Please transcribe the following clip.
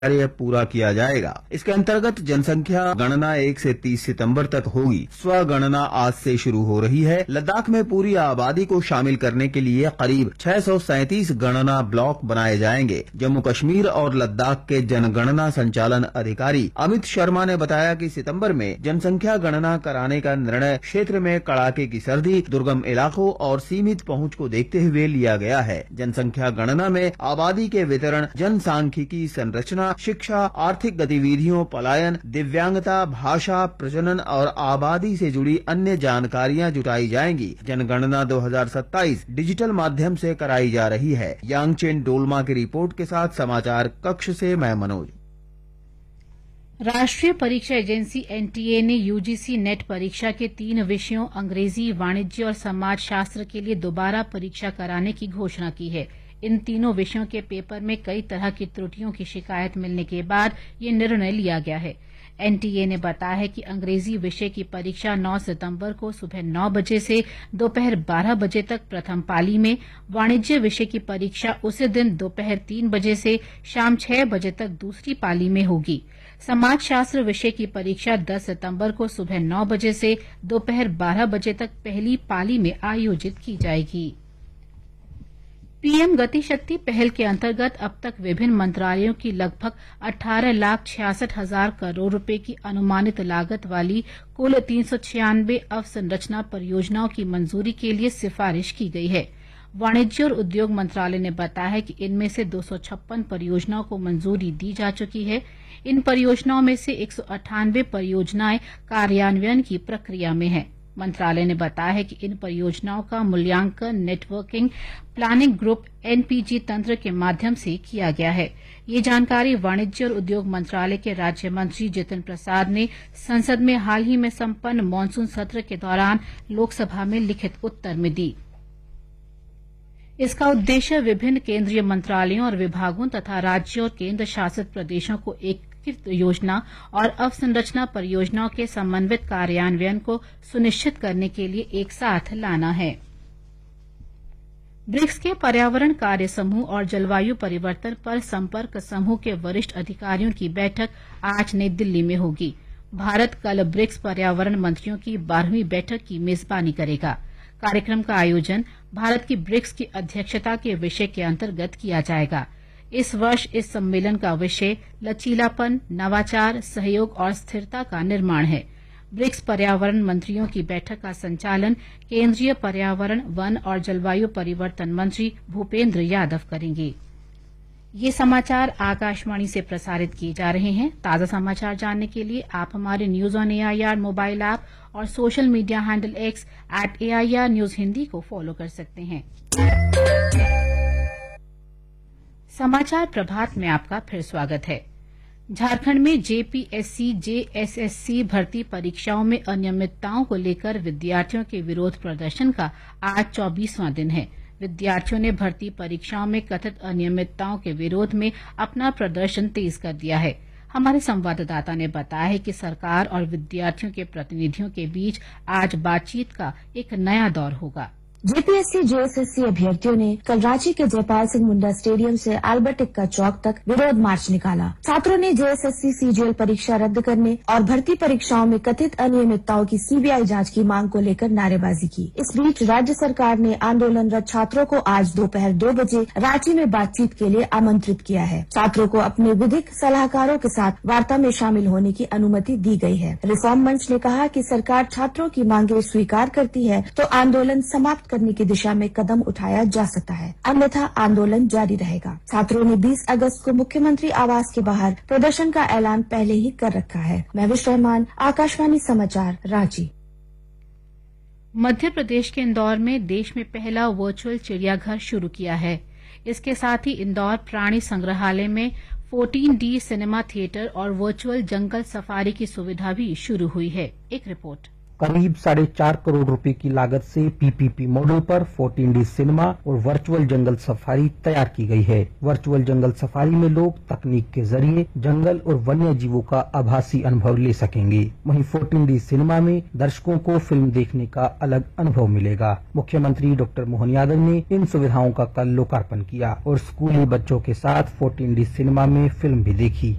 कार्य पूरा किया जाएगा। इसके अंतर्गत जनसंख्या गणना 1 से 30 सितंबर तक होगी। स्वगणना आज से शुरू हो रही है। लद्दाख में पूरी आबादी को शामिल करने के लिए करीब 637 गणना ब्लॉक बनाए जाएंगे। जम्मू कश्मीर और लद्दाख के जनगणना संचालन अधिकारी अमित शर्मा ने बताया कि सितंबर में जनसंख्या गणना कराने का निर्णय क्षेत्र में कड़ाके की सर्दी, दुर्गम इलाकों और सीमित पहुंच को देखते हुए लिया गया है। जनसंख्या गणना में आबादी के वितरण, जनसांख्यिकी संरचना, शिक्षा, आर्थिक गतिविधियों, पलायन, दिव्यांगता, भाषा, प्रजनन और आबादी से जुड़ी अन्य जानकारियां जुटाई जाएंगी। जनगणना 2027 डिजिटल माध्यम से कराई जा रही है। यांगचेन डोलमा की रिपोर्ट के साथ समाचार कक्ष से मैं मनोज। राष्ट्रीय परीक्षा एजेंसी एनटीए ने यूजीसी नेट परीक्षा के 3 विषयों अंग्रेजी, वाणिज्य और समाजशास्त्र के लिए दोबारा परीक्षा कराने की घोषणा की है। इन तीनों विषयों के पेपर में कई तरह की त्रुटियों की शिकायत मिलने के बाद ये निर्णय लिया गया है। एनटीए ने बताया है कि अंग्रेजी विषय की परीक्षा 9 सितंबर को सुबह 9 बजे से दोपहर 12 बजे तक प्रथम पाली में, वाणिज्य विषय की परीक्षा उसी दिन दोपहर 3 बजे से शाम 6 बजे तक दूसरी पाली में होगी। समाजशास्त्र विषय की परीक्षा 10 सितंबर को सुबह 9 बजे से दोपहर 12 बजे तक पहली पाली में आयोजित की जाएगी। पीएम गति शक्ति पहल के अंतर्गत अब तक विभिन्न मंत्रालयों की लगभग 18,66,000 करोड़ रुपए की अनुमानित लागत वाली कुल 396 अवसंरचना परियोजनाओं की मंजूरी के लिए सिफारिश की गई है। वाणिज्य और उद्योग मंत्रालय ने बताया है कि इनमें से 256 परियोजनाओं को मंजूरी दी जा चुकी है। इन परियोजनाओं में से 198 परियोजनाएं कार्यान्वयन की प्रक्रिया में हैं। मंत्रालय ने बताया है कि इन परियोजनाओं का मूल्यांकन नेटवर्किंग प्लानिंग ग्रुप एनपीजी तंत्र के माध्यम से किया गया है। ये जानकारी वाणिज्य और उद्योग मंत्रालय के राज्य मंत्री जितिन प्रसाद ने संसद में हाल ही में संपन्न मानसून सत्र के दौरान लोकसभा में लिखित उत्तर में दी। इसका उद्देश्य विभिन्न केंद्रीय मंत्रालयों और विभागों तथा राज्यों और केंद्र शासित प्रदेशों को एकीकृत योजना और अवसंरचना परियोजनाओं के समन्वित कार्यान्वयन को सुनिश्चित करने के लिए एक साथ लाना है। ब्रिक्स के पर्यावरण कार्य समूह और जलवायु परिवर्तन पर संपर्क समूह के वरिष्ठ अधिकारियों की बैठक आज नई दिल्ली में होगी। भारत कल ब्रिक्स पर्यावरण मंत्रियों की 12वीं बैठक की मेजबानी करेगा। कार्यक्रम का आयोजन भारत की ब्रिक्स की अध्यक्षता के विषय के अंतर्गत किया जाएगा। इस वर्ष इस सम्मेलन का विषय लचीलापन, नवाचार, सहयोग और स्थिरता का निर्माण है। ब्रिक्स पर्यावरण मंत्रियों की बैठक का संचालन केंद्रीय पर्यावरण, वन और जलवायु परिवर्तन मंत्री भूपेंद्र यादव करेंगे। ये समाचार आकाशवाणी से प्रसारित किए जा रहे हैं। ताजा समाचार जानने के लिए आप हमारे news on AIR mobile app और social media handle x @AIR news Hindi को फॉलो कर सकते हैं। समाचार प्रभात में आपका फिर स्वागत है। झारखंड में जेपीएससी, जेएसएससी भर्ती परीक्षाओं में अनियमितताओं को लेकर विद्यार्थियों के विरोध प्रदर्शन का आज 24वां दिन है। विद्यार्थियों ने भर्ती परीक्षाओं में कथित अनियमितताओं के विरोध में अपना प्रदर्शन तेज कर दिया है। हमारे संवाददाता ने बताया है कि सरकार और विद्यार्थियों के प्रतिनिधियों के बीच आज बातचीत का एक नया दौर होगा। जेपीएससी, जेएसएससी अभ्यर्थियों ने कल रांची के जयपाल सिंह मुंडा स्टेडियम से अल्बर्ट एक्का चौक तक विरोध मार्च निकाला। छात्रों ने जेएसएससी सीजीएल परीक्षा रद्द करने और भर्ती परीक्षाओं में कथित अनियमितताओं की सीबीआई जांच की मांग को लेकर नारेबाजी की। इस बीच राज्य सरकार ने आंदोलनरत छात्रों को आज दोपहर 2 बजे रांची में बातचीत के लिए आमंत्रित किया है। छात्रों को अपने विधिक सलाहकारों के साथ वार्ता में शामिल होने की अनुमति दी गई है। रिफॉर्म मंच ने कहा कि सरकार छात्रों की मांगे स्वीकार करती है तो आंदोलन समाप्त करने की दिशा में कदम उठाया जा सकता है, अन्यथा आंदोलन जारी रहेगा। छात्रों ने 20 अगस्त को मुख्यमंत्री आवास के बाहर प्रदर्शन का ऐलान पहले ही कर रखा है। महविश रहमान, आकाशवाणी समाचार, रांची। मध्य प्रदेश के इंदौर में देश में पहला वर्चुअल चिड़ियाघर शुरू किया है। इसके साथ ही इंदौर प्राणी संग्रहालय में 14D सिनेमा थिएटर और वर्चुअल जंगल सफारी की सुविधा भी शुरू हुई है। एक रिपोर्ट। करीब 4.5 करोड़ रुपए की लागत से पीपीपी मॉडल पर 14D सिनेमा और वर्चुअल जंगल सफारी तैयार की गई है। वर्चुअल जंगल सफारी में लोग तकनीक के जरिए जंगल और वन्य जीवों का आभासी अनुभव ले सकेंगे। वहीं 14D सिनेमा में दर्शकों को फिल्म देखने का अलग अनुभव मिलेगा। मुख्यमंत्री डॉक्टर मोहन यादव ने इन सुविधाओं का कल लोकार्पण किया और स्कूली बच्चों के साथ 14D सिनेमा में फिल्म भी देखी।